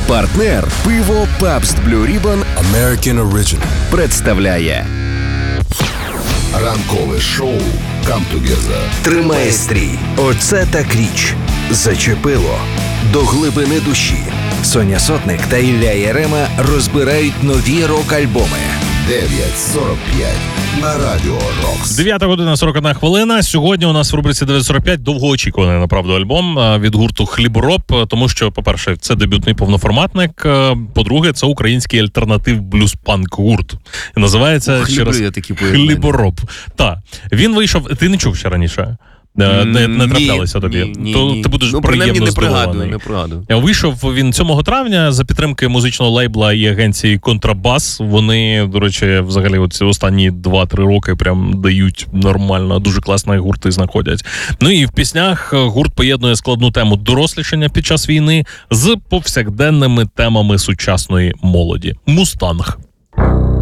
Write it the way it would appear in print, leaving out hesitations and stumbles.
Партнер пиво Pabst Blue Ribbon American Original представляє ранкове шоу Come Together. Тримає стрій. Оце так річ. Зачепило. До глибини душі. Соня Сотник та Ілля Ярема розбирають нові рок-альбоми. 9:45 на Радіо Рокс. 9 година 41 хвилина. Сьогодні у нас в рубриці 9:45 довгоочікуваний, направду, альбом від гурту «Хлібороб», тому що, по-перше, це дебютний повноформатник, по-друге, це український альтернатив блюз-панк гурт. І називається ще раз «Хлібороб». Так. Він вийшов... Ти не чув ще раніше? Не траплялися тобі. Ні. Ти будеш приємно здивований. Не пригадую. Вийшов він 7 травня за підтримки музичного лейбла і агенції «Контрабас». Вони, до речі, взагалі останні 2-3 роки прям дають нормально, дуже класні гурти знаходять. Ну і в піснях гурт поєднує складну тему дорослішання під час війни з повсякденними темами сучасної молоді. «Мустанг».